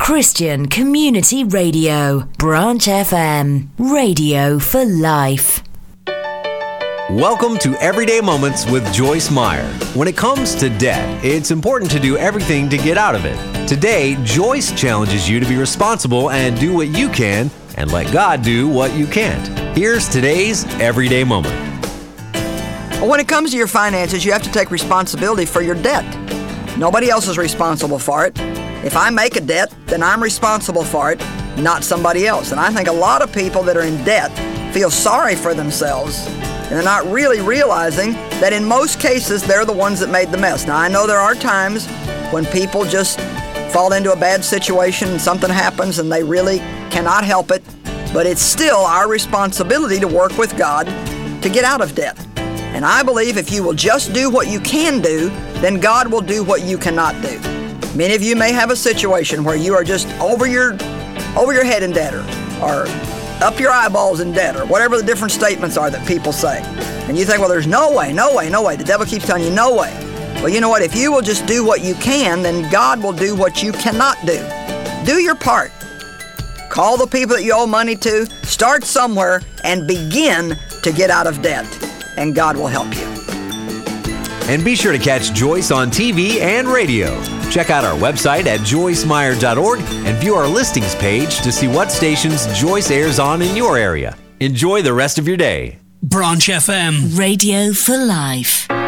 Christian Community Radio, Branch FM, radio for life. Welcome to Everyday Moments with Joyce Meyer. When it comes to debt, it's important to do everything to get out of it. Today, Joyce challenges you to be responsible and do what you can, and let God do what you can't. Here's today's Everyday Moment. When it comes to your finances, you have to take responsibility for your debt. Nobody else is responsible for it. If I make a debt, then I'm responsible for it, not somebody else. And I think a lot of people that are in debt feel sorry for themselves, and they're not really realizing that in most cases, they're the ones that made the mess. Now, I know there are times when people just fall into a bad situation and something happens and they really cannot help it, but it's still our responsibility to work with God to get out of debt. And I believe if you will just do what you can do, then God will do what you cannot do. Many of you may have a situation where you are just over your head in debt, or up your eyeballs in debt, or whatever the different statements are that people say. And you think, well, there's no way. The devil keeps telling you no way. Well, you know what? If you will just do what you can, then God will do what you cannot do. Do your part. Call the people that you owe money to. Start somewhere and begin to get out of debt. And God will help you. And be sure to catch Joyce on TV and radio. Check out our website at joycemeyer.org and view our listings page to see what stations Joyce airs on in your area. Enjoy the rest of your day. Branch FM, radio for life.